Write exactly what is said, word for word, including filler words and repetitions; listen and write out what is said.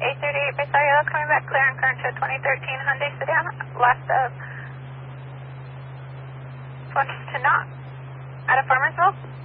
eight thirty-eight Bayside Yellow, coming back clear and current to a twenty thirteen Hyundai sedan, last of twenty to not, out of Farmersville.